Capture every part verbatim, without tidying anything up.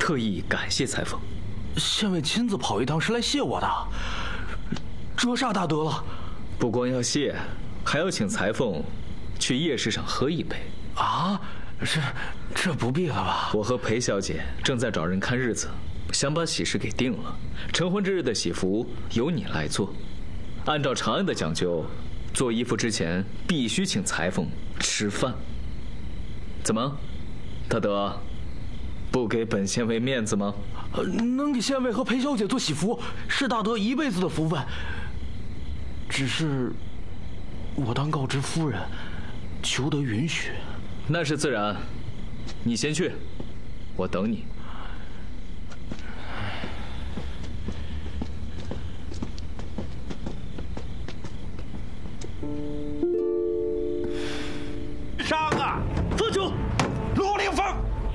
特意感谢裁缝。 县尉亲自跑一趟是来谢我的，这啥大德了？ 不光要谢，还要请裁缝去夜市上喝一杯。 啊，这这不必了吧？ 我和裴小姐正在找人看日子，想把喜事给定了。成婚之日的喜服由你来做，按照长安的讲究，做衣服之前必须请裁缝吃饭。怎么，大德，不给本县尉面子吗？ 呃，能给县尉和裴小姐做喜服，是大德一辈子的福分。只是我当告知夫人，求得允许。 那是自然，你先去，我等你。 上啊！ 放酒！ 陆凌风，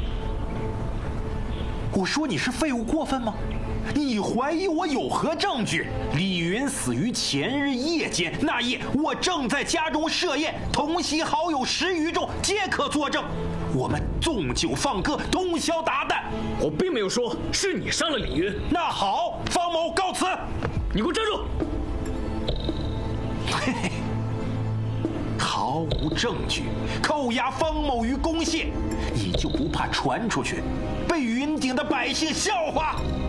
我说你是废物过分吗？你怀疑我有何证据？李云死于前日夜间，那夜我正在家中设宴，同席好友十余众，皆可作证。我们纵酒放歌，通宵达旦。 我并没有说是你杀了李云。 那好，方某告辞。 你给我站住！ 嘿嘿，毫无证据，扣押方某于公廨，你就不怕传出去，被云顶的百姓笑话？